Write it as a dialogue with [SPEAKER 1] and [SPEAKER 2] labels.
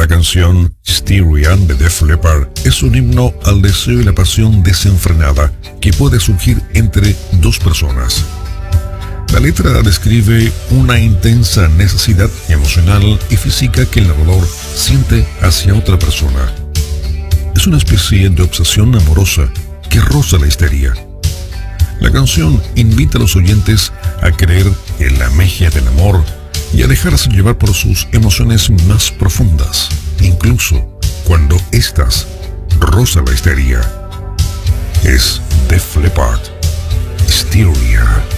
[SPEAKER 1] La canción Hysteria de Def Leppard es un himno al deseo y la pasión desenfrenada que puede surgir entre dos personas. La letra describe una intensa necesidad emocional y física que el narrador siente hacia otra persona. Es una especie de obsesión amorosa que roza la histeria. La canción invita a los oyentes a creer en la magia del amor y a dejarse llevar por sus emociones más profundas, incluso cuando éstas rozan la histeria. Es Def Leppard, Hysteria.